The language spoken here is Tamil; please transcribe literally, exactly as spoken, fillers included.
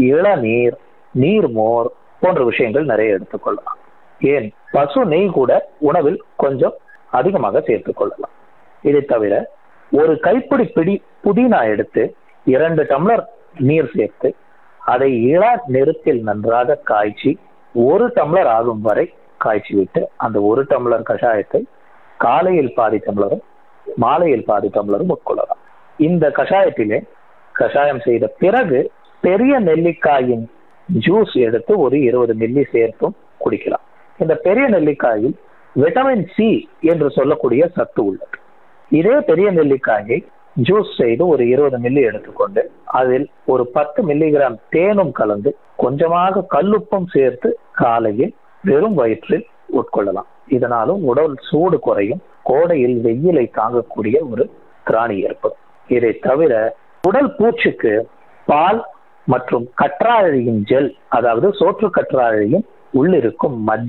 இளநீர், நீர்மோர் போன்ற விஷயங்கள் நிறைய எடுத்துக்கொள்ளலாம். ஏன் பசு நெய் கூட உணவில் கொஞ்சம் அதிகமாக சேர்த்துக் கொள்ளலாம். இதை தவிர ஒரு கைப்பிடி பிடி புதினா எடுத்து இரண்டு டம்ளர் நீர் சேர்த்து அதை இள நெருப்பில் நன்றாக காய்ச்சி ஒரு டம்ளர் ஆகும் வரை காய்ச்சி விட்டு அந்த ஒரு டம்ளர் கஷாயத்தை காலையில் பாதி டம்ளரும் மாலையில் பாதி டம்ளரும் உட்கொள்ளலாம். இந்த கஷாயத்திலே கஷாயம் செய்த பிறகு பெரிய நெல்லிக்காயின் ஜூஸ் எடுத்து ஒரு இருபது மில்லி சேர்த்தும் குடிக்கலாம். இந்த பெரிய நெல்லிக்காயில் விட்டமின் சி என்று சொல்லக்கூடிய சத்து உள்ளது. இதே பெரிய நெல்லிக்காயை ஜூஸ் செய்து ஒரு இருபது மில்லி எடுத்துக்கொண்டு அதில் ஒரு பத்து மில்லிகிராம் தேனும் கலந்து கொஞ்சமாக கல்லுப்பும் சேர்த்து காலையில் வெறும் வயிற்றில் உட்கொள்ளலாம். இதனாலும் உடல் சூடு குறையும், கோடையில் வெயிலை தாங்கக்கூடிய ஒரு திராணி ஏற்படும். இதை தவிர உடல் பூச்சுக்கு பால் மற்றும் கற்றாழையின் ஜெல், அதாவது சோற்று கற்றாழையின் உள்ளிருக்கும் மஜ்